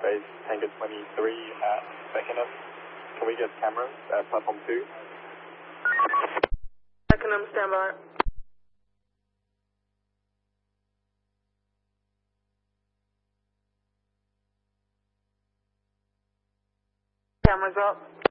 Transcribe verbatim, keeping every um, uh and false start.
base Tango twenty-three at Beckenham. Can we get cameras at platform two? Beckenham, stand by. Cameras up.